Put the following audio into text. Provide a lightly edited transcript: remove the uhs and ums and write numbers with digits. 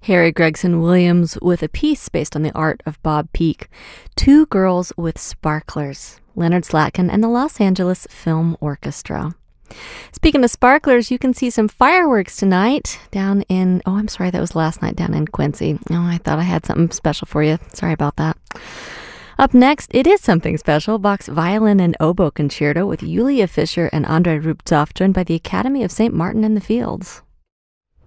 Harry Gregson Williams with a piece based on the art of Bob Peak. Two Girls with Sparklers, Leonard Slatkin and the Los Angeles Film Orchestra. Speaking of sparklers, you can see some fireworks tonight down in, that was last night down in Quincy. I thought I had something special for you. Sorry about that. Up next, it is something special. Bach's Violin and Oboe Concerto with Yulia Fischer and Andrei Rubtsov, joined by the Academy of St. Martin in the Fields.